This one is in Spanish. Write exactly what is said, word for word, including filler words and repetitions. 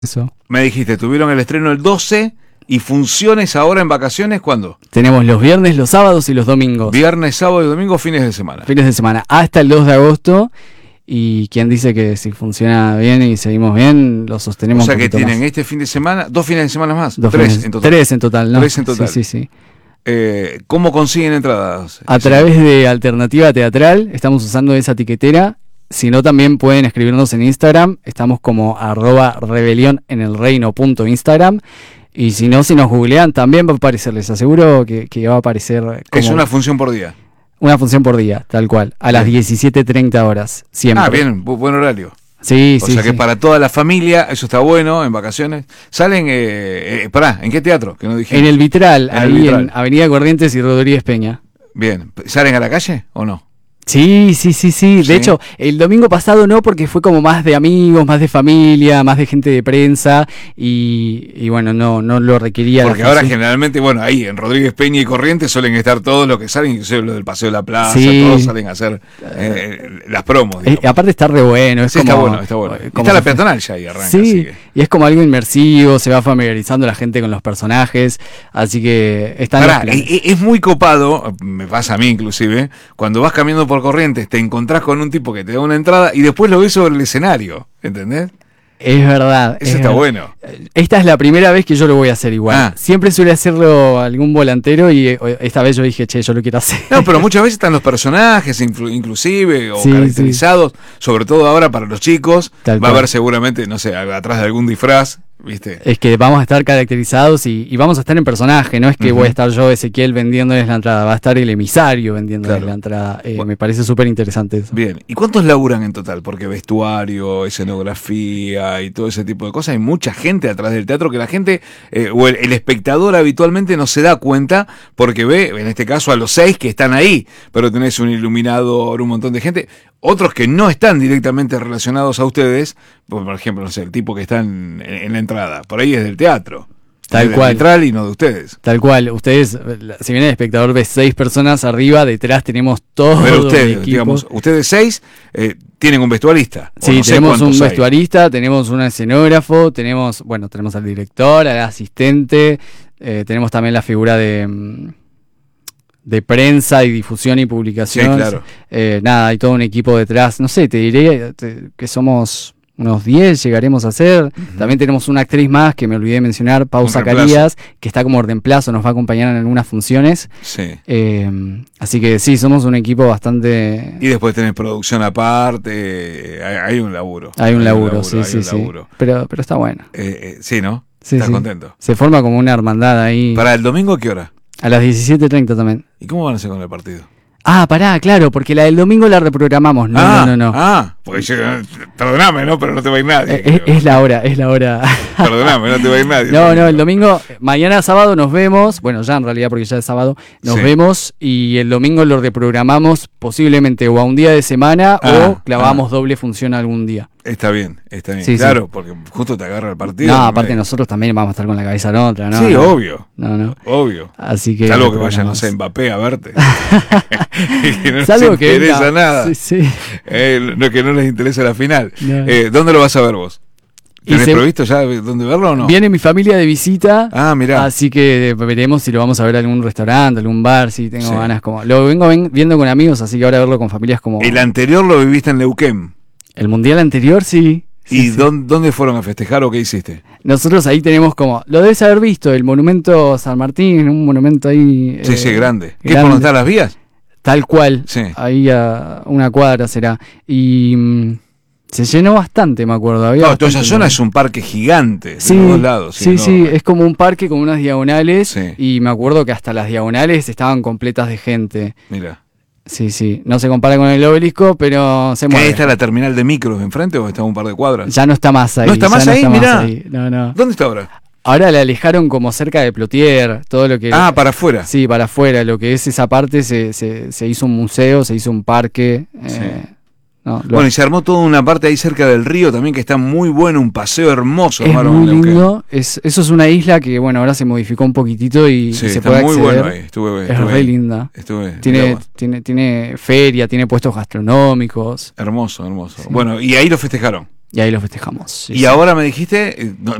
Eso. Me dijiste, tuvieron el estreno el doce y funciones ahora en vacaciones, ¿cuándo? Tenemos los viernes, los sábados y los domingos. Viernes, sábado y domingo, fines de semana. Fines de semana, hasta el dos de agosto. Y quien dice que si funciona bien y seguimos bien, lo sostenemos. O sea un que tienen más. este fin de semana, dos fines de semana más. Dos tres fines, en total. Tres en total, ¿no? Tres en total. Sí, sí, sí. Eh, ¿Cómo consiguen entradas? A través de Alternativa Teatral, estamos usando esa etiquetera. Si no, también pueden escribirnos en Instagram. Estamos como arroba rebelión en el reino punto Instagram. Y si no, si nos googlean, también va a aparecer. Les aseguro que, que va a aparecer. Como Es una función por día. Una función por día, tal cual. A las diecisiete treinta horas, siempre. Ah, bien, bu- buen horario. Sí, O sí. sea que sí. para toda la familia, eso está bueno, en vacaciones. Salen, eh, eh, pará, ¿en qué teatro? Que no dijimos. En el Vitral, En el ahí Vitral. en Avenida Corrientes y Rodríguez Peña. Bien, ¿salen a la calle o no? Sí, sí, sí, sí. De Sí. hecho, el domingo pasado no, porque fue como más de amigos, más de familia, más de gente de prensa y, y bueno, no, no lo requería. Porque la ahora función. generalmente, bueno, ahí en Rodríguez Peña y Corrientes suelen estar todos los que salen, inclusive los del Paseo de la Plaza, Sí. todos salen a hacer eh, las promos. Eh, digamos. aparte está re bueno. Es Sí, como, está bueno, está bueno. como Está la si- peatonal ya ahí arranca. Sí, así que. y es como algo inmersivo, se va familiarizando la gente con los personajes, así que están Pará, los planes. es, es muy copado, me pasa a mí inclusive, cuando vas caminando por Corrientes, te encontrás con un tipo que te da una entrada y después lo ves sobre el escenario, ¿entendés? Es verdad. Eso es está verdad. bueno. Esta es la primera vez que yo lo voy a hacer igual. Ah. Siempre suele hacerlo algún volantero y eh, esta vez yo dije, che, yo lo quiero hacer. No, pero muchas veces están los personajes influ- inclusive o Sí, caracterizados, sobre todo ahora para los chicos, Tal va a cual. haber seguramente, no sé, atrás de algún disfraz, ¿viste? Es que vamos a estar caracterizados y, y vamos a estar en personaje. No es que Ujú. voy a estar yo, Ezequiel, vendiéndoles la entrada. Va a estar el emisario vendiéndoles Claro. la entrada. Eh, Bueno. Me parece súper interesante eso. Bien, ¿y cuántos laburan en total? Porque vestuario, escenografía y todo ese tipo de cosas, hay mucha gente atrás del teatro que la gente, eh, o el, el espectador habitualmente no se da cuenta porque ve, en este caso, a los seis que están ahí, pero tenés un iluminador, un montón de gente, otros que no están directamente relacionados a ustedes, por, por ejemplo, no sé, el tipo que está en, en la entrada, por ahí es del teatro. Tal es del cual. Vitral y no de ustedes. Tal cual, ustedes, si bien el espectador ve seis personas arriba, detrás tenemos todo Pero el ustedes, equipo. digamos, ustedes seis eh, tienen un vestuarista. o Sí, no sé tenemos un cuántos hay. vestuarista, tenemos un escenógrafo, tenemos, bueno, tenemos al director, al asistente, eh, tenemos también la figura de, mm, de prensa y difusión y publicación. Sí, claro. Eh, nada, hay todo un equipo detrás. No sé, te diré te- que somos unos diez, llegaremos a ser. Ujú. También tenemos una actriz más que me olvidé de mencionar, Pau Un reemplazo. Zacarías, que está como reemplazo, nos va a acompañar en algunas funciones. Sí. Eh, así que sí, somos un equipo bastante... Y después tenés producción aparte, hay, hay un laburo. Hay un laburo, sí, hay sí, un sí. laburo. Pero, pero está bueno. Eh, eh, sí, ¿no? Sí, ¿Estás sí. contento? Se forma como una hermandad ahí. ¿Para el domingo qué hora? A las diecisiete treinta también. ¿Y cómo van a hacer con el partido? Ah, pará, claro, porque la del domingo la reprogramamos. No, ah, no, no, no. Ah, porque yo, perdoname, ¿no? Pero no te va a ir nadie. Eh, es, es la hora, es la hora. Perdoname, no te va a ir nadie. No, no, el domingo, mañana sábado nos vemos, bueno, ya en realidad porque ya es sábado, nos Sí. vemos y el domingo lo reprogramamos posiblemente o a un día de semana Ah, o clavamos doble función algún día. Está bien, está bien. Sí, claro, porque justo te agarra el partido. No, en aparte medio. nosotros también vamos a estar con la cabeza en otra, ¿no? Sí, no, obvio, No, no. obvio. Así que... Salvo que lo vaya, no programamos. sé, Mbappé a verte. Y que no les Salvo que interesa venga- nada. Sí, sí. Eh, no, que no les interesa la final. No. Eh, ¿Dónde lo vas a ver vos? Y ¿Tenés se- previsto ya dónde verlo o no? Viene mi familia de visita. Ah, mirá. Así que veremos si lo vamos a ver en algún restaurante, algún bar, si tengo Sí. ganas como... Lo vengo ven- viendo con amigos, así que ahora verlo con familias como... El anterior lo viviste en Leuquén. El mundial anterior, sí. sí, ¿Y sí. dónde, dónde fueron a festejar o qué hiciste? Nosotros ahí tenemos como... Lo debes haber visto, el monumento San Martín, un monumento ahí... Sí, eh, sí, grande. ¿Qué es grande. por donde están las vías? Tal cual. Sí. Ahí a una cuadra será. Y mm, se llenó bastante, me acuerdo. Había No, toda esa bastante zona lugar. es un parque gigante, Sí, de los dos lados. sí, sí, enorme. es como un parque con unas diagonales Sí. y me acuerdo que hasta las diagonales estaban completas de gente. Mira. Sí, sí, no se compara con el obelisco, pero se ¿Qué, ahí mueve. está la terminal de micros enfrente o está a un par de cuadras? Ya no está más ahí. ¿No está ya más ahí? Mirá. ahí. No, no. ¿Dónde está ahora? Ahora la alejaron como cerca de Plotier, todo lo que... Ah, para afuera. Sí, para afuera, lo que es esa parte se, se, se hizo un museo, se hizo un parque. eh, no, lo- Bueno, y se armó toda una parte ahí cerca del río también que está muy bueno, un paseo hermoso. es armaron muy en Neuquén. lindo. Es, eso es una isla que, bueno, ahora se modificó un poquitito y, Sí, y se está puede muy acceder. bueno ahí. Estuve, Es estuve re ahí. linda. Estuve, Tiene, mirá vos. tiene, tiene feria, tiene puestos gastronómicos. Hermoso, hermoso. Sí. Bueno, y ahí lo festejaron. Y ahí lo festejamos. Sí, y sí. ahora me dijiste, no,